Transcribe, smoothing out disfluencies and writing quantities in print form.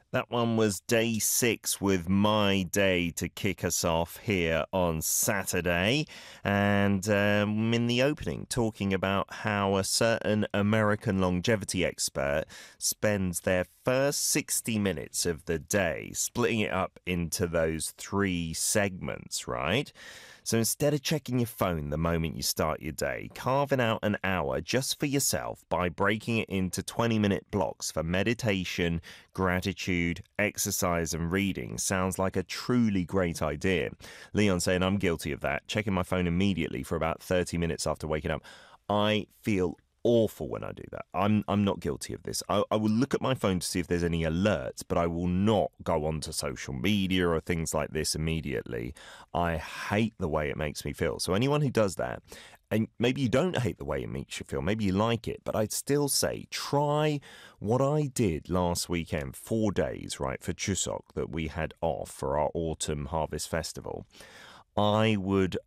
That one was day 6 with My Day to kick us off here on Saturday. And in the opening, talking about how a certain American longevity expert spends their first 60 minutes of the day splitting it up into those 3 segments, right? So instead of checking your phone the moment you start your day, carving out an hour just for yourself by breaking it into 20-minute blocks for meditation, gratitude, exercise, and reading sounds like a truly great idea. Leon saying I'm guilty of that, checking my phone immediately for about 30 minutes after waking up. I feel awful when I do that. I'm not guilty of this. I will look at my phone to see if there's any alerts, but I will not go onto social media or things like this immediately. I hate the way it makes me feel. So anyone who does that, and maybe you don't hate the way it makes you feel, maybe you like it, but I'd still say try what I did last weekend, 4 days, right, for Chuseok that we had off for our autumn harvest festival. I would